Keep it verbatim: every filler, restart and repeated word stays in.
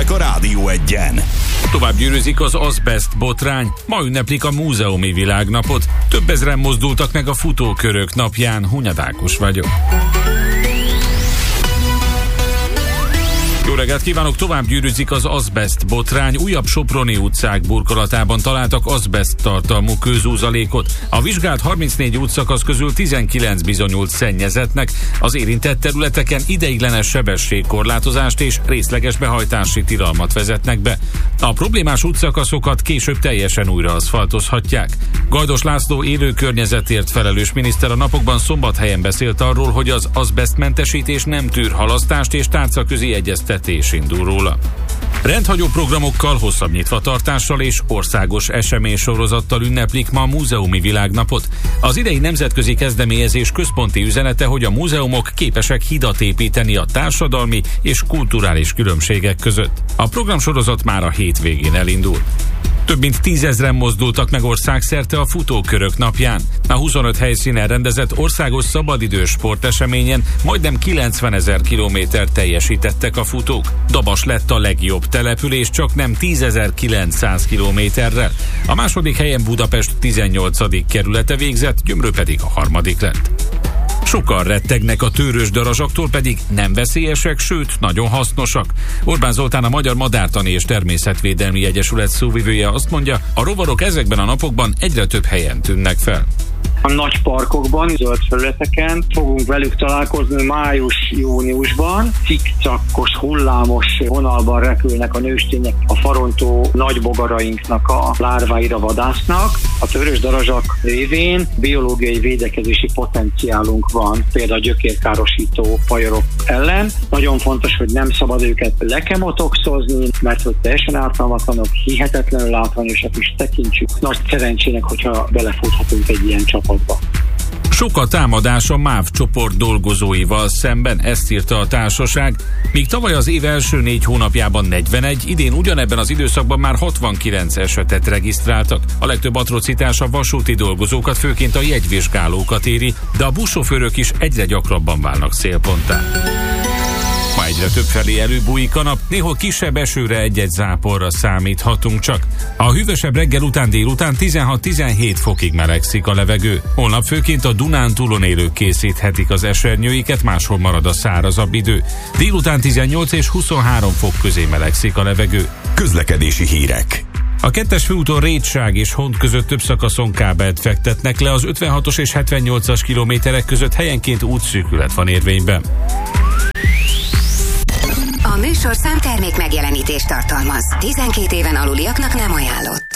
hírek a Rádió Egyen. Tovább gyűrűzik az azbest botrány, ma ünneplik a múzeumi világnapot. Több ezren mozdultak meg a futókörök napján. Hunyad Ákos vagyok. Jó reggelt kívánok! Tovább gyűrűzik az azbest botrány. Újabb soproni utcák burkolatában találtak azbest tartalmú kőzúzalékot. A vizsgált harmincnégy útszakasz közül tizenkilenc bizonyult szennyezettnek. Az érintett területeken ideiglenes sebességkorlátozást és részleges behajtási tilalmat vezetnek be. A problémás útszakaszokat később teljesen újra aszfaltozhatják. Gajdos László élő környezetért felelős miniszter a napokban Szombathelyen beszélt arról, hogy az azbestmentesítés nem tűr halasztást és tárcaközi egyeztetés indul róla. Rendhagyó programokkal, hosszabb nyitvatartással és országos eseménysorozattal ünneplik ma a múzeumi világnapot. Az idei nemzetközi kezdeményezés központi üzenete, hogy a múzeumok képesek hidat építeni a társadalmi és kulturális különbségek között. A programsorozat már a hétvégén elindul. Több mint tízezren mozdultak meg országszerte a futókörök napján. A huszonöt helyszínen rendezett országos szabadidős sporteseményen majdnem kilencvenezer kilométert teljesítettek a futók. Dabas lett a legjobb település csak nem tízezer-kilencszáz kilométerrel. A második helyen Budapest tizennyolcadik kerülete végzett, Gyömrő pedig a harmadik lett. Sokan rettegnek a tőrös darazsaktól, pedig nem veszélyesek, sőt, nagyon hasznosak. Orbán Zoltán, a Magyar Madártani és Természetvédelmi Egyesület szóvivője azt mondja, a rovarok ezekben a napokban egyre több helyen tűnnek fel. A nagy parkokban, zöld felületeken fogunk velük találkozni május-júniusban. Cikcakos, hullámos vonalban repülnek a nőstények, a farontó nagy bogarainknak a lárváira vadásznak. A tőrös darazsak révén biológiai védekezési potenciálunk van, például a gyökérkárosító fajorok ellen. Nagyon fontos, hogy nem szabad őket lekemotoxozni, mert hogy teljesen ártalmatlanok, hihetetlenül látványosak is tekintsük. Nagy szerencsének, hogyha belefuthatunk egy ilyen csapatba. Sok a támadás a MÁV csoport dolgozóival szemben, ezt írta a társaság. Míg tavaly az év első négy hónapjában negyvenegy, idén ugyanebben az időszakban már hatvankilenc esetet regisztráltak. A legtöbb atrocitás a vasúti dolgozókat, főként a jegyvizsgálókat éri, de a buszsofőrök is egyre gyakrabban válnak célponttá. Ma egyre több felé előbújik a nap, néhol kisebb esőre egy-egy záporra számíthatunk csak. A hűvösebb reggel után délután tizenhat-tizenhét fokig melegszik a levegő. Holnap főként a Dunántúlon élők készíthetik az esernyőiket, máshol marad a szárazabb idő. Délután tizennyolc és huszonhárom fok közé melegszik a levegő. Közlekedési hírek. A kettes főúton Rétság és Hont között több szakaszon kábelt fektetnek le, az ötvenhatos és hetvennyolcas kilométerek között helyenként útszűkület van érvényben. A műsorszám termék megjelenítést tartalmaz. tizenkét éven aluliaknak nem ajánlott.